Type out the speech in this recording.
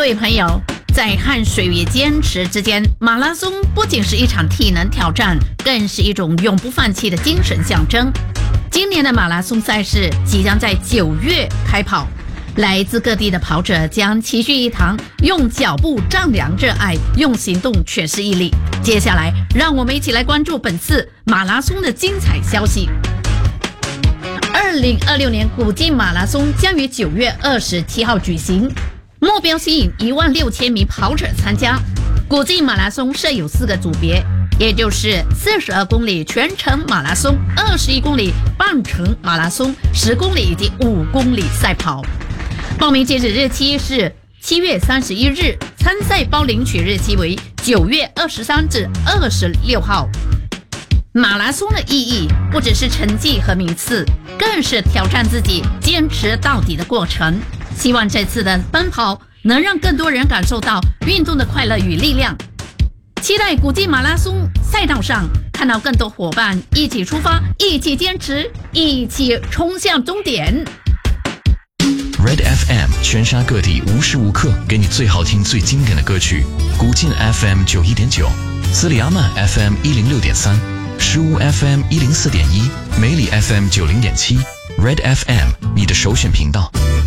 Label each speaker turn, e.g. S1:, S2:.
S1: 位朋友，在汗水与坚持之间，马拉松不仅是一场体能挑战，更是一种永不放弃的精神象征。今年的马拉松赛事即将在9月开跑，来自各地的跑者将齐聚一堂，用脚步丈量热爱，用行动诠释毅力。接下来，让我们一起来关注本次马拉松的精彩消息。2026年古晋马拉松将于9月27号举行，目标吸引16000名跑者参加。古晋马拉松设有4个组别，也就是42公里全程马拉松、21公里半程马拉松、10公里以及5公里赛跑。报名截止日期是7月31日，参赛包领取日期为9月23至26号。马拉松的意义不只是成绩和名次，更是挑战自己、坚持到底的过程。希望这次的奔跑能让更多人感受到运动的快乐与力量。期待古晋马拉松赛道上看到更多伙伴一起出发，一起坚持，一起冲向终点。
S2: Red FM 全沙各地无时无刻给你最好听最经典的歌曲。古晋 FM 91.9，斯里阿曼 FM 106.3，石屋 FM 104.1，梅里 FM 90.7，Red FM 你的首选频道。